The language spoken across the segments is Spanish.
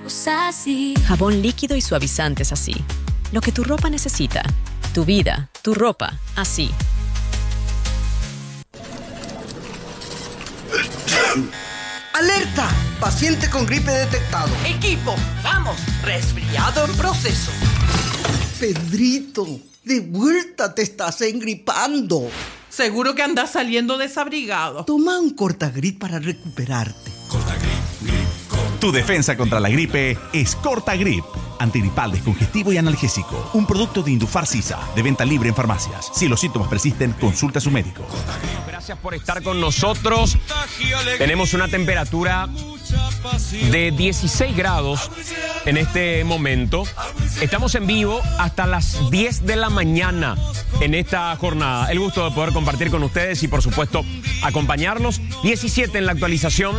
así. Jabón líquido y suavizantes así. Lo que tu ropa necesita. Tu vida, tu ropa, así. ¡Alerta! Paciente con gripe detectado. Equipo, vamos, resfriado en proceso. Pedrito, de vuelta te estás engripando. Seguro que andas saliendo desabrigado. Toma un Cortagrip para recuperarte. Tu defensa contra la gripe es Cortagrip. Antigripal, descongestivo y analgésico. Un producto de Indufar Sisa, de venta libre en farmacias. Si los síntomas persisten, consulta a su médico. Gracias por estar con nosotros. Tenemos una temperatura de 16 grados en este momento. Estamos en vivo hasta las 10 de la mañana en esta jornada. El gusto de poder compartir con ustedes y, por supuesto, acompañarlos. 17 en la actualización.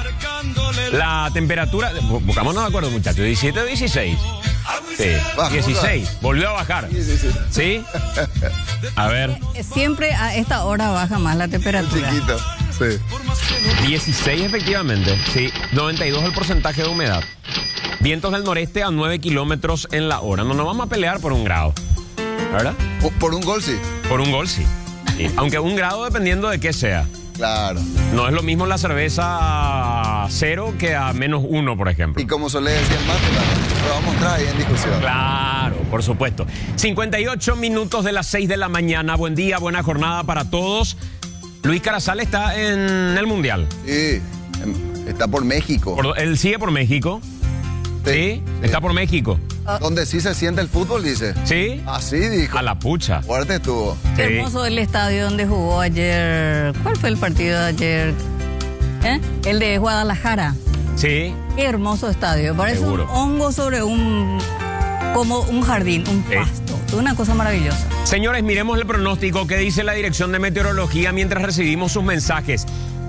La temperatura... Buscámonos de acuerdo, muchachos. 17 o 16. Sí, 16. Volvió a bajar. Sí. A ver. Siempre a esta hora baja más la temperatura. Chiquito, sí. 16 efectivamente. Sí. 92 el porcentaje de humedad. Vientos del noreste a 9 kilómetros en la hora. No nos vamos a pelear por un grado, ¿verdad? Por un gol, sí. Por un gol, sí. Aunque un grado dependiendo de qué sea. Claro. No es lo mismo la cerveza a 0 que a -1, por ejemplo. Y como suele decir el mate, lo vamos a entrar ahí en discusión. Claro, por supuesto. 58 minutos de las 6 de la mañana. Buen día, buena jornada para todos. Luis Carazal está en el Mundial. Sí, está por México. Él sigue por México. Sí, está por México. Donde sí se siente el fútbol, dice. ¿Sí? Así dijo. A la pucha. Fuerte estuvo. Sí. Hermoso el estadio donde jugó ayer. ¿Cuál fue el partido de ayer? El de Guadalajara. Sí. Qué hermoso estadio. Parece Seguro. un hongo sobre como un jardín, un pasto. Una cosa maravillosa. Señores, miremos el pronóstico que dice la Dirección de Meteorología mientras recibimos sus mensajes.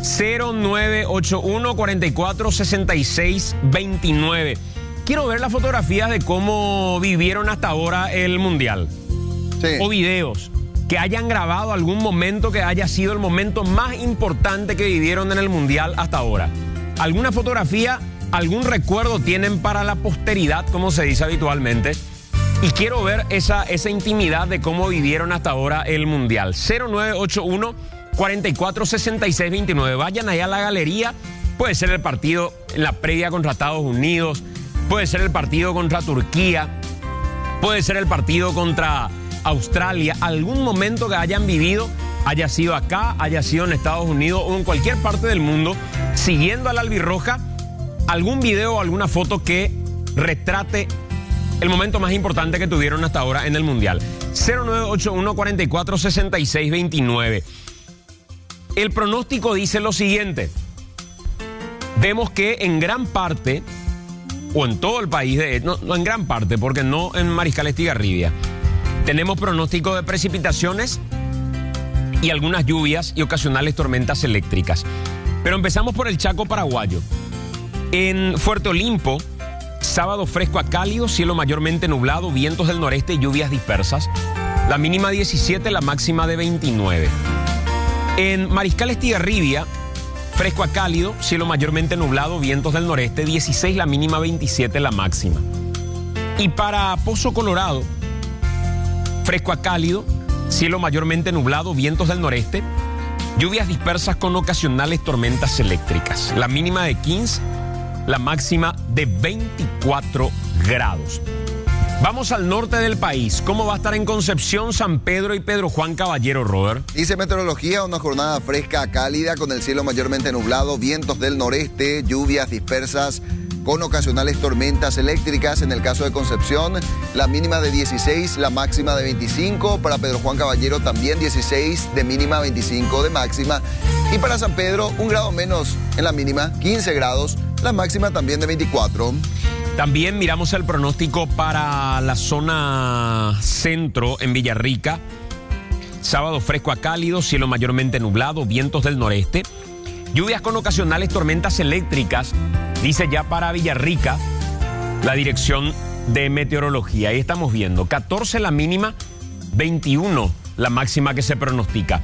0981 44 66 29. Quiero ver las fotografías de cómo vivieron hasta ahora el Mundial. Sí. O videos que hayan grabado algún momento que haya sido el momento más importante que vivieron en el Mundial hasta ahora. ¿Alguna fotografía, algún recuerdo tienen para la posteridad, como se dice habitualmente? Y quiero ver esa intimidad de cómo vivieron hasta ahora el Mundial. 0981 44 66 29. Vayan allá a la galería. Puede ser el partido en la previa contra Estados Unidos. Puede ser el partido contra Turquía. Puede ser el partido contra Australia. Algún momento que hayan vivido, haya sido acá, haya sido en Estados Unidos o en cualquier parte del mundo, siguiendo a la albirroja, algún video o alguna foto que retrate el momento más importante que tuvieron hasta ahora en el Mundial. 0981 44 66 29. El pronóstico dice lo siguiente. Vemos que en gran parte, o en todo el país, no en gran parte, porque no en Mariscal Estigarribia, tenemos pronóstico de precipitaciones y algunas lluvias y ocasionales tormentas eléctricas. Pero empezamos por el Chaco paraguayo. En Fuerte Olimpo, sábado fresco a cálido, cielo mayormente nublado, vientos del noreste y lluvias dispersas. La mínima 17, la máxima de 29. En Mariscal Estigarribia, fresco a cálido, cielo mayormente nublado, vientos del noreste, 16, la mínima 27, la máxima. Y para Pozo Colorado, fresco a cálido, cielo mayormente nublado, vientos del noreste, lluvias dispersas con ocasionales tormentas eléctricas. La mínima de 15, la máxima de 24 grados. Vamos al norte del país. ¿Cómo va a estar en Concepción, San Pedro y Pedro Juan Caballero, Robert? Dice meteorología, una jornada fresca a cálida con el cielo mayormente nublado, vientos del noreste, lluvias dispersas con ocasionales tormentas eléctricas. En el caso de Concepción, la mínima de 16, la máxima de 25. Para Pedro Juan Caballero también 16 de mínima, 25 de máxima. Y para San Pedro, un grado menos en la mínima, 15 grados, la máxima también de 24. También miramos el pronóstico para la zona centro en Villarrica. Sábado fresco a cálido, cielo mayormente nublado, vientos del noreste. Lluvias con ocasionales tormentas eléctricas, dice ya para Villarrica la Dirección de Meteorología. Ahí estamos viendo 14 la mínima, 21 la máxima que se pronostica.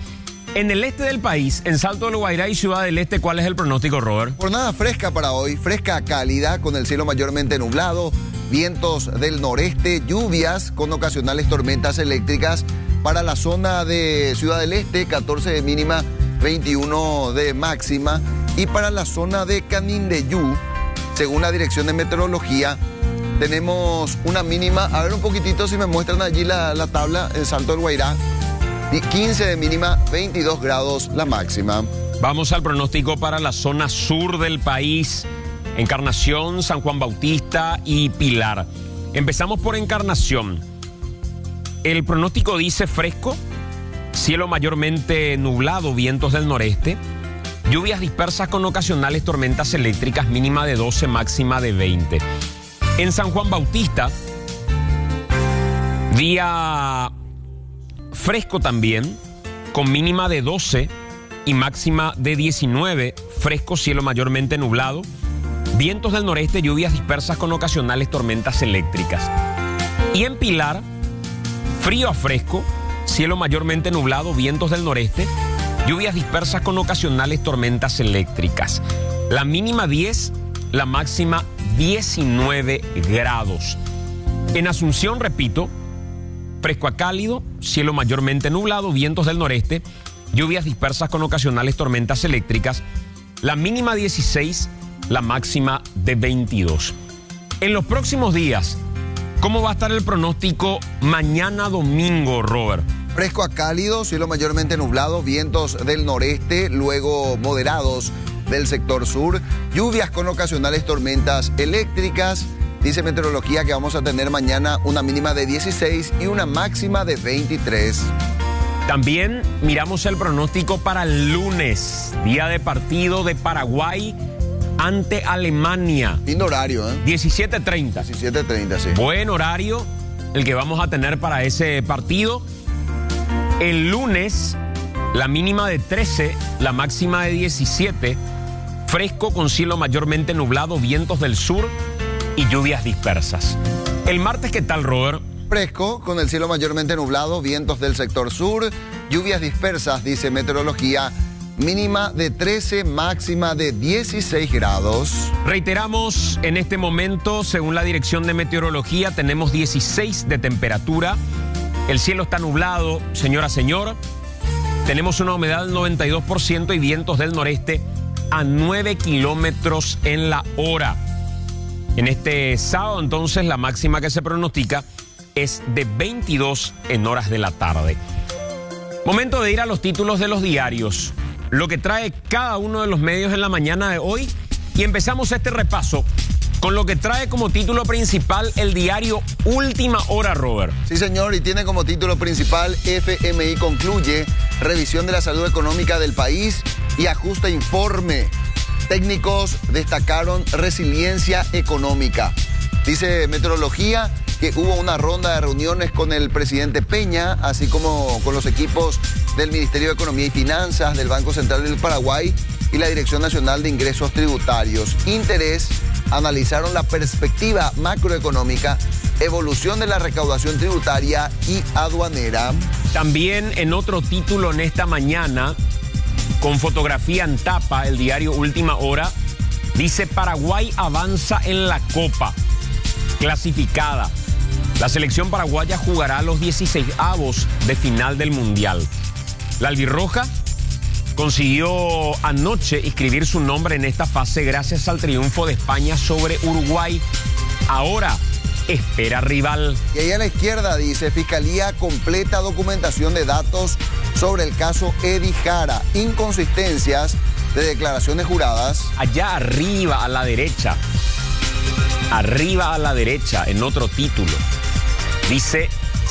En el este del país, en Salto del Guairá y Ciudad del Este, ¿cuál es el pronóstico, Robert? Jornada fresca para hoy, fresca a cálida, con el cielo mayormente nublado, vientos del noreste, lluvias con ocasionales tormentas eléctricas. Para la zona de Ciudad del Este, 14 de mínima, 21 de máxima. Y para la zona de Canindeyú, según la Dirección de Meteorología, tenemos una mínima, a ver un poquitito si me muestran allí la tabla, en Salto del Guairá, 15 de mínima, 22 grados la máxima. Vamos al pronóstico para la zona sur del país, Encarnación, San Juan Bautista y Pilar. Empezamos por Encarnación. El pronóstico dice fresco, cielo mayormente nublado, vientos del noreste, lluvias dispersas con ocasionales tormentas eléctricas, mínima de 12, máxima de 20. En San Juan Bautista, día fresco también, con mínima de 12 y máxima de 19, fresco, cielo mayormente nublado, vientos del noreste, lluvias dispersas con ocasionales tormentas eléctricas. Y en Pilar, frío a fresco, cielo mayormente nublado, vientos del noreste, lluvias dispersas con ocasionales tormentas eléctricas. La mínima 10, la máxima 19 grados. En Asunción, repito, fresco a cálido, cielo mayormente nublado, vientos del noreste, lluvias dispersas con ocasionales tormentas eléctricas. La mínima 16, la máxima de 22. En los próximos días, ¿cómo va a estar el pronóstico mañana domingo, Robert? Fresco a cálido, cielo mayormente nublado, vientos del noreste, luego moderados del sector sur, lluvias con ocasionales tormentas eléctricas. Dice Meteorología que vamos a tener mañana una mínima de 16 y una máxima de 23. También miramos el pronóstico para el lunes, día de partido de Paraguay ante Alemania. Lindo horario, ¿eh? 17:30. 17:30, sí. Buen horario el que vamos a tener para ese partido. El lunes, la mínima de 13, la máxima de 17. Fresco con cielo mayormente nublado, vientos del sur y lluvias dispersas. El martes, ¿qué tal, Robert? Fresco, con el cielo mayormente nublado, vientos del sector sur, lluvias dispersas, dice Meteorología, mínima de 13, máxima de 16 grados. Reiteramos, en este momento, según la Dirección de Meteorología, tenemos 16 de temperatura. El cielo está nublado, señora, señor. Tenemos una humedad del 92% y vientos del noreste a 9 kilómetros en la hora. En este sábado, entonces, la máxima que se pronostica es de 22 en horas de la tarde. Momento de ir a los títulos de los diarios, lo que trae cada uno de los medios en la mañana de hoy. Y empezamos este repaso con lo que trae como título principal el diario Última Hora, Robert. Sí, señor, y tiene como título principal: FMI concluye revisión de la salud económica del país y ajusta informe. Técnicos destacaron resiliencia económica. Dice Meteorología que hubo una ronda de reuniones con el presidente Peña, así como con los equipos del Ministerio de Economía y Finanzas, del Banco Central del Paraguay y la Dirección Nacional de Ingresos Tributarios. Interés, analizaron la perspectiva macroeconómica, evolución de la recaudación tributaria y aduanera. También en otro título en esta mañana, con fotografía en tapa, el diario Última Hora, dice: Paraguay avanza en la Copa, clasificada. La selección paraguaya jugará los 16avos de final del Mundial. La albirroja consiguió anoche inscribir su nombre en esta fase gracias al triunfo de España sobre Uruguay. Ahora espera rival. Y ahí a la izquierda dice: Fiscalía completa documentación de datos sobre el caso Edi Jara. Inconsistencias de declaraciones juradas. Allá arriba a la derecha, en otro título, dice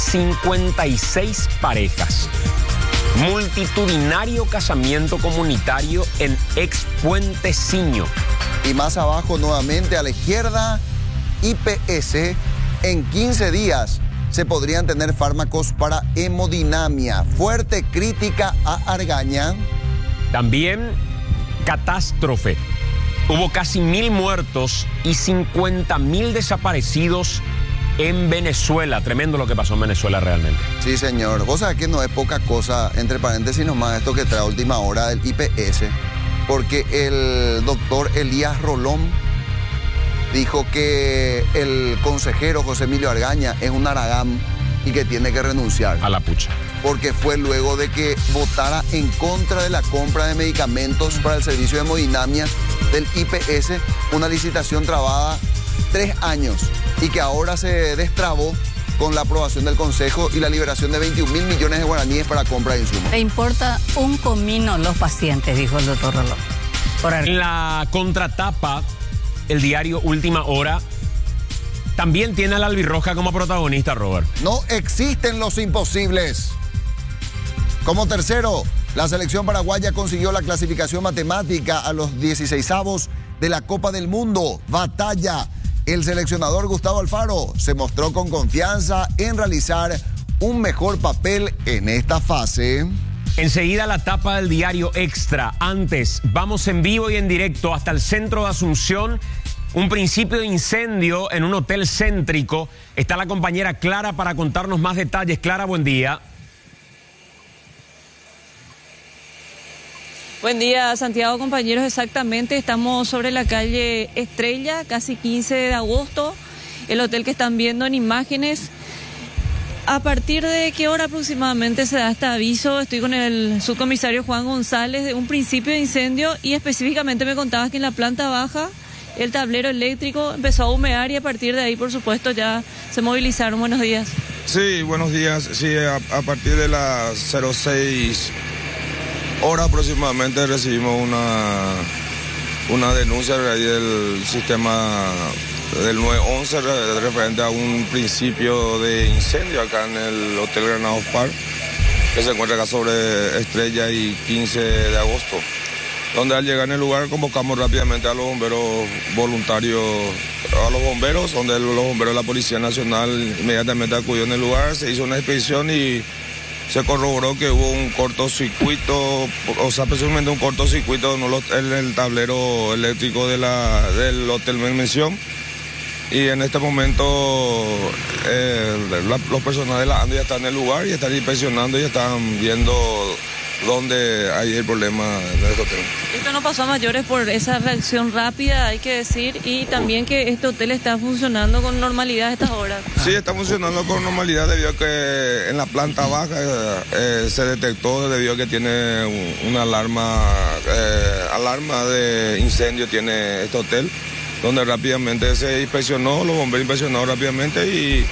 56 parejas. Multitudinario casamiento comunitario en ex Puenteciño. Y más abajo, nuevamente a la izquierda, IPS: en 15 días se podrían tener fármacos para hemodinamia. Fuerte crítica a Argaña. También catástrofe. Hubo casi 1000 muertos y 50.000 desaparecidos en Venezuela. Tremendo lo que pasó en Venezuela realmente. Sí, señor. Vos sabés que no es poca cosa, entre paréntesis nomás, esto que trae a última hora del IPS, porque el doctor Elías Rolón dijo que el consejero José Emilio Argaña es un aragán y que tiene que renunciar. A la pucha. Porque fue luego de que votara en contra de la compra de medicamentos para el servicio de hemodinamia del IPS, una licitación trabada 3 años y que ahora se destrabó con la aprobación del Consejo y la liberación de 21.000 millones de guaraníes para compra de insumos. Le importa un comino los pacientes, dijo el doctor Rolón. En la contratapa, el diario Última Hora también tiene a la albirroja como protagonista, Robert. No existen los imposibles. Como tercero, la selección paraguaya consiguió la clasificación matemática a los 16avos de la Copa del Mundo. Batalla. El seleccionador Gustavo Alfaro se mostró con confianza en realizar un mejor papel en esta fase. Enseguida la tapa del diario Extra. Antes, vamos en vivo y en directo hasta el centro de Asunción. Un principio de incendio en un hotel céntrico. Está la compañera Clara para contarnos más detalles. Clara, buen día. Buen día, Santiago, compañeros. Exactamente, estamos sobre la calle Estrella, casi 15 de agosto. El hotel que están viendo en imágenes. ¿A partir de qué hora aproximadamente se da este aviso? Estoy con el subcomisario Juan González de un principio de incendio y específicamente me contabas que en la planta baja el tablero eléctrico empezó a humear y a partir de ahí, por supuesto, ya se movilizaron. Buenos días. Sí, buenos días. Sí, a partir de las 06 horas aproximadamente recibimos una denuncia del sistema del 911 referente a un principio de incendio acá en el Hotel Granados Park, que se encuentra acá sobre Estrella y 15 de agosto, donde al llegar en el lugar convocamos rápidamente a los bomberos voluntarios, donde los bomberos de la Policía Nacional inmediatamente acudió en el lugar, se hizo una expedición y se corroboró que hubo un cortocircuito, o sea, precisamente un cortocircuito en el tablero eléctrico del hotel en mención. Y en este momento los personales de la ANDE ya están en el lugar y están inspeccionando y están viendo dónde hay el problema en el hotel. Esto no pasó a mayores por esa reacción rápida, hay que decir, y también que este hotel está funcionando con normalidad a estas horas. Sí, está funcionando con normalidad debido a que en la planta baja se detectó debido a que tiene una alarma de incendio tiene este hotel, donde rápidamente se inspeccionó, los bomberos inspeccionaron rápidamente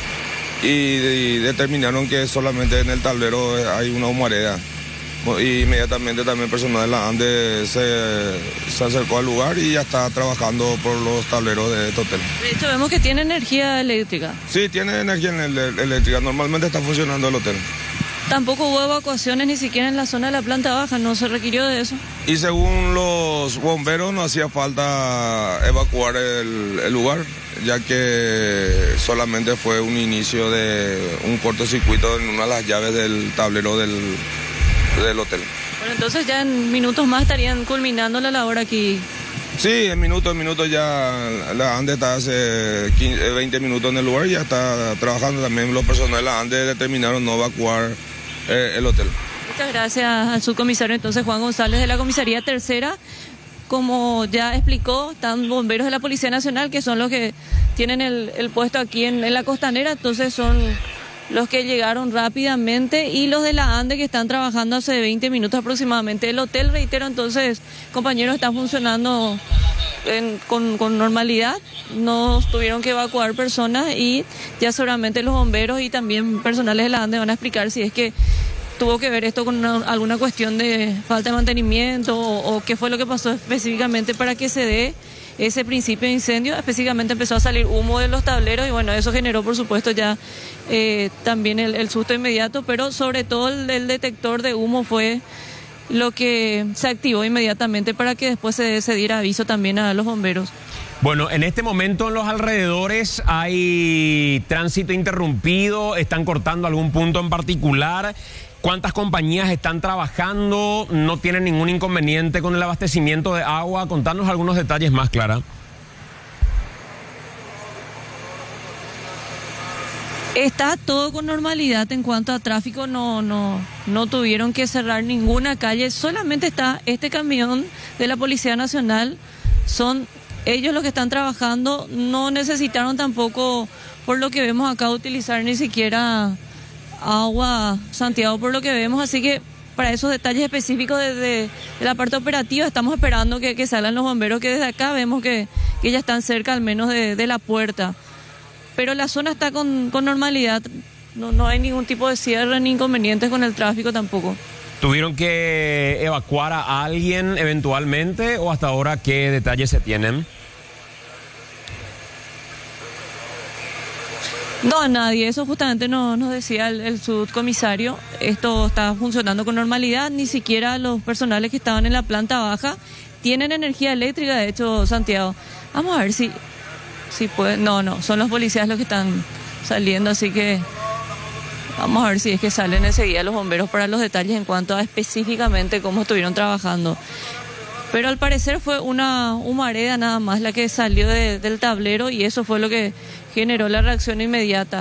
y determinaron que solamente en el tablero hay una humareda. Y inmediatamente también personal de la ANDE se acercó al lugar y ya está trabajando por los tableros de este hotel. De hecho, vemos que tiene energía eléctrica. Sí, tiene energía eléctrica. Normalmente está funcionando el hotel. Tampoco hubo evacuaciones ni siquiera en la zona de la planta baja, no se requirió de eso. Y según los bomberos no hacía falta evacuar el lugar, ya que solamente fue un inicio de un cortocircuito en una de las llaves del tablero del hotel. Bueno, entonces ya en minutos más estarían culminando la labor aquí. Sí, en minutos ya la ANDE está hace 20 minutos en el lugar y ya está trabajando. También los personales de la ANDE determinaron no evacuar el hotel. Muchas gracias al subcomisario entonces Juan González de la Comisaría Tercera. Como ya explicó, están bomberos de la Policía Nacional, que son los que tienen el puesto aquí en la costanera, entonces son los que llegaron rápidamente, y los de la ANDE que están trabajando hace 20 minutos aproximadamente. El hotel, reitero, entonces, compañeros, está funcionando con normalidad, no tuvieron que evacuar personas y ya seguramente los bomberos y también personales de la ANDE van a explicar si es que tuvo que ver esto con alguna cuestión de falta de mantenimiento o qué fue lo que pasó específicamente para que se dé ese principio de incendio. Específicamente empezó a salir humo de los tableros y bueno, eso generó por supuesto ya también el susto inmediato, pero sobre todo el detector de humo fue lo que se activó inmediatamente para que después se diera aviso también a los bomberos. Bueno, en este momento en los alrededores hay tránsito interrumpido, están cortando algún punto en particular. ¿Cuántas compañías están trabajando? ¿No tienen ningún inconveniente con el abastecimiento de agua? Contanos algunos detalles más, Clara. Está todo con normalidad en cuanto a tráfico, no tuvieron que cerrar ninguna calle, solamente está este camión de la Policía Nacional, son ellos los que están trabajando, no necesitaron tampoco, por lo que vemos acá, utilizar ni siquiera agua, Santiago, por lo que vemos, así que para esos detalles específicos de la parte operativa estamos esperando que salgan los bomberos, que desde acá vemos que ya están cerca al menos de la puerta. Pero la zona está con normalidad, no hay ningún tipo de cierre ni inconvenientes con el tráfico tampoco. ¿Tuvieron que evacuar a alguien eventualmente o hasta ahora qué detalles se tienen? No, a nadie, eso justamente nos decía el subcomisario, esto está funcionando con normalidad, ni siquiera los personales que estaban en la planta baja tienen energía eléctrica, de hecho, Santiago. Vamos a ver si pueden, no, son los policías los que están saliendo, así que vamos a ver si es que salen enseguida los bomberos para los detalles en cuanto a específicamente cómo estuvieron trabajando. Pero al parecer fue una humareda nada más la que salió del tablero y eso fue lo que generó la reacción inmediata.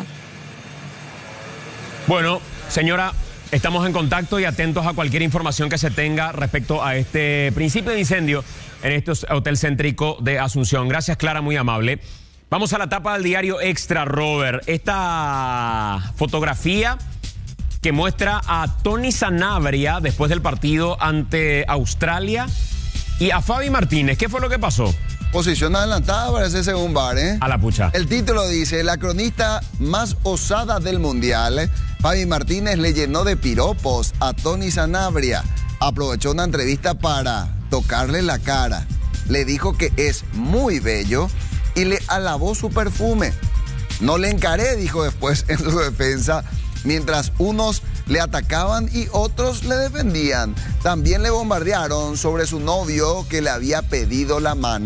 Bueno, señora, estamos en contacto y atentos a cualquier información que se tenga respecto a este principio de incendio en este hotel céntrico de Asunción. Gracias, Clara, muy amable. Vamos a la tapa del diario Extra, Robert. Esta fotografía que muestra a Tony Sanabria después del partido ante Australia y a Fabi Martínez. ¿Qué fue lo que pasó? Posición adelantada para ese segundo bar, ¿eh? A la pucha. El título dice, la cronista más osada del Mundial, Fabi Martínez le llenó de piropos a Tony Sanabria. Aprovechó una entrevista para tocarle la cara. Le dijo que es muy bello y le alabó su perfume. No le encaré, dijo después en su defensa, mientras unos le atacaban y otros le defendían. También le bombardearon sobre su novio que le había pedido la mano.